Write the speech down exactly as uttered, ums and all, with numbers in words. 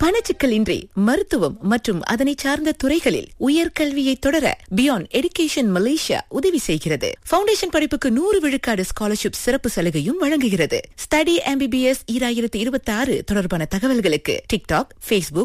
பணச்சிக்கல் இன்றி மருத்துவம் மற்றும் அதனை சார்ந்த துறைகளில் உயர்கல்வியை தொடர பியாண்ட் எடுகேஷன் மலேசியா உதவி செய்கிறது. ஃபவுண்டேஷன் படிப்புக்கு நூறு விழுக்காடு ஸ்காலர்ஷிப் சிறப்பு சலுகையும் வழங்குகிறது. ஸ்டடி எம்பிபிஎஸ் ஈராயிரத்தி இருபத்தி ஆறு தொடர்பான தகவல்களுக்கு டிக்டாக், பேஸ்புக்,